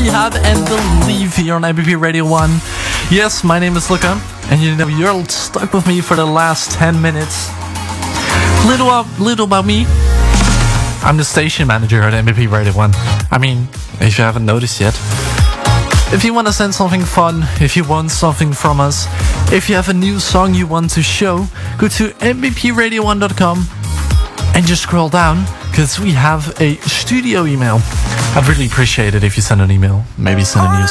Rehab and Believe here on MBP Radio 1. Yes, my name is Luca, and you know you're stuck with me for the last 10 minutes. Little about me. I'm the station manager at MBP Radio 1. I mean, if you haven't noticed yet. If you want to send something fun, if you want something from us, if you have a new song you want to show, go to mbpradio1.com and just scroll down, because we have a studio email. I'd really appreciate it if you send an email. Maybe send a new